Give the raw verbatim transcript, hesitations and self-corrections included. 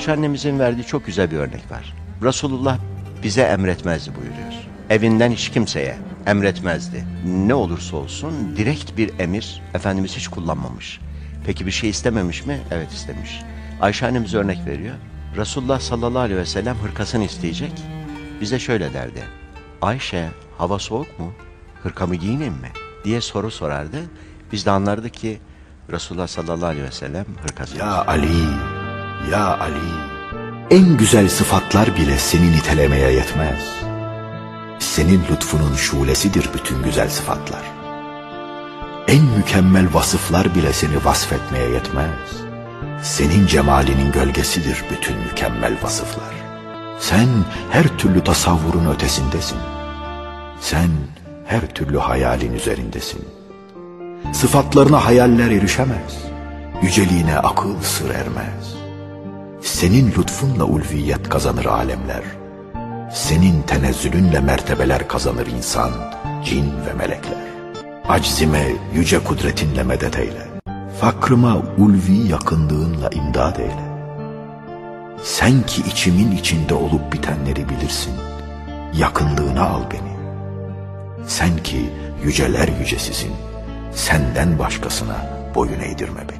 Ayşe annemizin verdiği çok güzel bir örnek var. Resulullah bize emretmezdi buyuruyor. Evinden hiç kimseye emretmezdi. Ne olursa olsun direkt bir emir Efendimiz hiç kullanmamış. Peki bir şey istememiş mi? Evet istemiş. Ayşe annemiz örnek veriyor. Resulullah sallallahu aleyhi ve sellem hırkasını isteyecek. Bize şöyle derdi. Ayşe, hava soğuk mu? Hırkamı giyineyim mi? Diye soru sorardı. Biz de anlardık ki Resulullah sallallahu aleyhi ve sellem hırkasını Ya Ali, ya Ali, en güzel sıfatlar bile seni nitelemeye yetmez. Senin lütfunun şulesidir bütün güzel sıfatlar. En mükemmel vasıflar bile seni vasfetmeye yetmez. Senin cemalinin gölgesidir bütün mükemmel vasıflar. Sen her türlü tasavvurun ötesindesin. Sen her türlü hayalin üzerindesin. Sıfatlarına hayaller erişemez. Yüceliğine akıl sır ermez. Senin lütfunla ulviyet kazanır alemler. Senin tenezzülünle mertebeler kazanır insan, cin ve melekler. Aczime yüce kudretinle medet eyle. Fakrıma ulvi yakınlığınla imdad eyle. Sen ki içimin içinde olup bitenleri bilirsin. Yakınlığına al beni. Sen ki yüceler yücesisin. Senden başkasına boyun eğdirme beni.